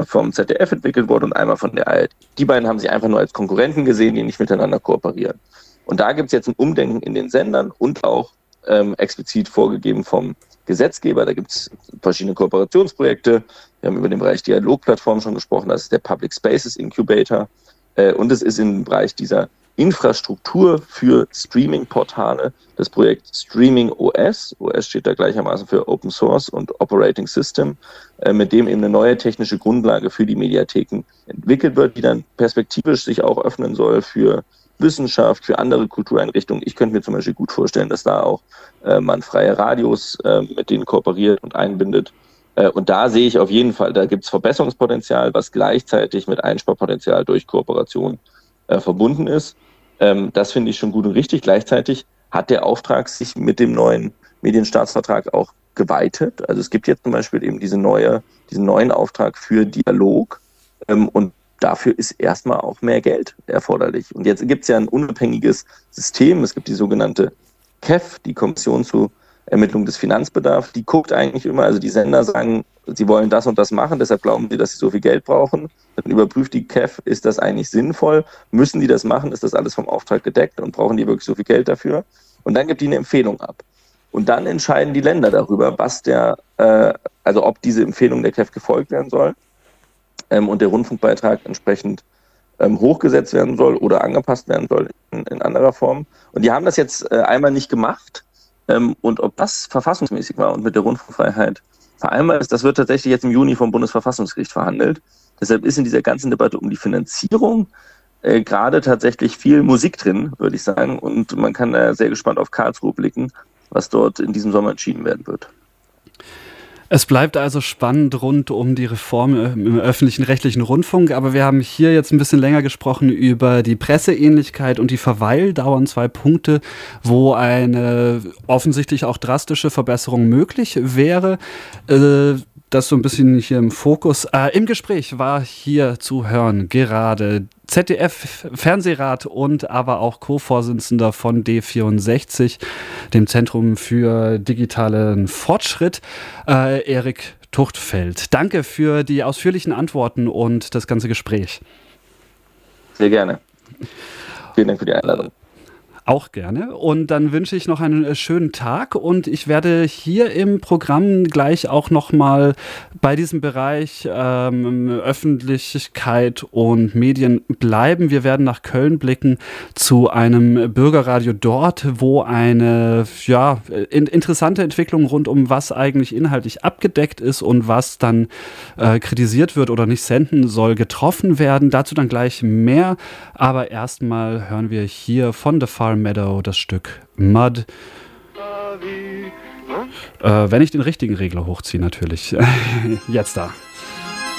einmal vom ZDF entwickelt wurde und einmal von der ARD. Die beiden haben sich einfach nur als Konkurrenten gesehen, die nicht miteinander kooperieren. Und da gibt es jetzt ein Umdenken in den Sendern und auch explizit vorgegeben vom Gesetzgeber. Da gibt es verschiedene Kooperationsprojekte. Wir haben über den Bereich Dialogplattform schon gesprochen. Das ist der Public Spaces Incubator. Und es ist im Bereich dieser Infrastruktur für Streaming-Portale das Projekt Streaming OS. OS steht da gleichermaßen für Open Source und Operating System, mit dem eben eine neue technische Grundlage für die Mediatheken entwickelt wird, die dann perspektivisch sich auch öffnen soll für Wissenschaft, für andere Kultureinrichtungen. Ich könnte mir zum Beispiel gut vorstellen, dass da auch man freie Radios mit denen kooperiert und einbindet. Und da sehe ich auf jeden Fall, da gibt es Verbesserungspotenzial, was gleichzeitig mit Einsparpotenzial durch Kooperation verbunden ist. Das finde ich schon gut und richtig. Gleichzeitig hat der Auftrag sich mit dem neuen Medienstaatsvertrag auch geweitet. Also es gibt jetzt zum Beispiel eben diesen neuen Auftrag für Dialog und dafür ist erstmal auch mehr Geld erforderlich. Und jetzt gibt es ja ein unabhängiges System. Es gibt die sogenannte KEF, die Kommission zur Ermittlung des Finanzbedarfs. Die guckt eigentlich immer, also die Sender sagen, sie wollen das und das machen, deshalb glauben sie, dass sie so viel Geld brauchen. Dann überprüft die KEF, ist das eigentlich sinnvoll? Müssen die das machen? Ist das alles vom Auftrag gedeckt? Und brauchen die wirklich so viel Geld dafür? Und dann gibt die eine Empfehlung ab. Und dann entscheiden die Länder darüber, also ob diese Empfehlung der KEF gefolgt werden soll. Und der Rundfunkbeitrag entsprechend hochgesetzt werden soll oder angepasst werden soll in anderer Form. Und die haben das jetzt einmal nicht gemacht. Und ob das verfassungsmäßig war und mit der Rundfunkfreiheit vereinbar ist, das wird tatsächlich jetzt im Juni vom Bundesverfassungsgericht verhandelt. Deshalb ist in dieser ganzen Debatte um die Finanzierung gerade tatsächlich viel Musik drin, würde ich sagen. Und man kann da sehr gespannt auf Karlsruhe blicken, was dort in diesem Sommer entschieden werden wird. Es bleibt also spannend rund um die Reform im öffentlichen rechtlichen Rundfunk, aber wir haben hier jetzt ein bisschen länger gesprochen über die Presseähnlichkeit und die Verweildauer, 2 Punkte, wo eine offensichtlich auch drastische Verbesserung möglich wäre. Das so ein bisschen hier im Fokus. Im Gespräch war hier zu hören gerade ZDF-Fernsehrat und aber auch Co-Vorsitzender von D64, dem Zentrum für digitalen Fortschritt, Erik Tuchtfeld. Danke für die ausführlichen Antworten und das ganze Gespräch. Sehr gerne. Vielen Dank für die Einladung. Auch gerne. Und dann wünsche ich noch einen schönen Tag und ich werde hier im Programm gleich auch nochmal bei diesem Bereich Öffentlichkeit und Medien bleiben. Wir werden nach Köln blicken zu einem Bürgerradio dort, wo eine interessante Entwicklung rund um was eigentlich inhaltlich abgedeckt ist und was dann kritisiert wird oder nicht senden soll, getroffen werden. Dazu dann gleich mehr. Aber erstmal hören wir hier von The Farm Meadow das Stück Mud. Wenn ich den richtigen Regler hochziehe, natürlich. Jetzt da.